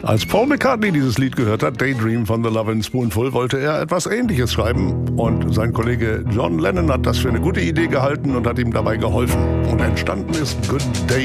Als Paul McCartney dieses Lied gehört hat, Daydream von The Lovin' Spoonful, wollte er etwas Ähnliches schreiben. Und sein Kollege John Lennon hat das für eine gute Idee gehalten und hat ihm dabei geholfen. Und entstanden ist Good Day